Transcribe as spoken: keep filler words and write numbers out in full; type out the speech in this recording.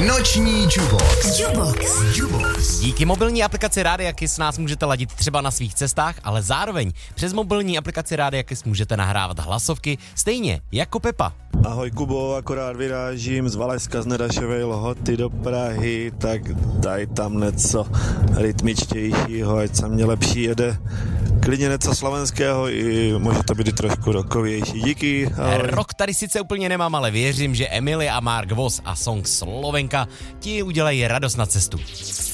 Noční Jubox. Jubox. Jubox. Díky mobilní aplikaci Rádia Kiss nás můžete ladit třeba na svých cestách, ale zároveň přes mobilní aplikaci Rádia Kiss můžete nahrávat hlasovky, stejně jako Pepa. Ahoj Kubo, akorát vyrážím z Valašska z Nedašovej Lhoty do Prahy, tak daj tam něco rytmičtějšího, ať se mě lepší jede. Klidně něco slovenského i může to být i trošku rockovější. Díky, ahoj. Rock tady sice úplně nemám, ale věřím, že Emily a Mark Voss a song Slovenka ti udělají radost na cestu.